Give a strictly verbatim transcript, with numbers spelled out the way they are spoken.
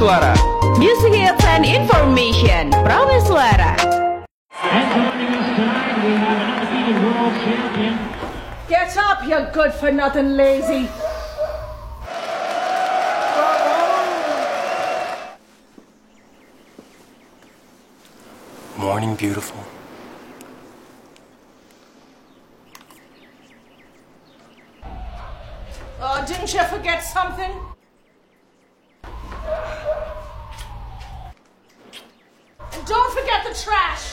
Suara. Music hits and information. Prawe Suara. And joining us tonight, we have an undefeated world champion. Get up, you good-for-nothing lazy. Morning, beautiful. Oh, didn't you forget something? And don't forget the trash.